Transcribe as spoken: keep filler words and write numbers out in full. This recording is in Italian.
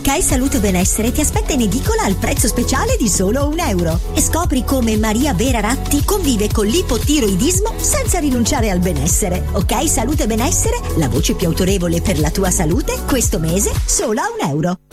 Ok Salute Benessere ti aspetta in edicola al prezzo speciale di solo un euro. E scopri come Maria Vera Ratti convive con l'ipotiroidismo senza rinunciare al benessere. Ok Salute Benessere, la voce più autorevole per la tua salute, questo mese solo a un euro.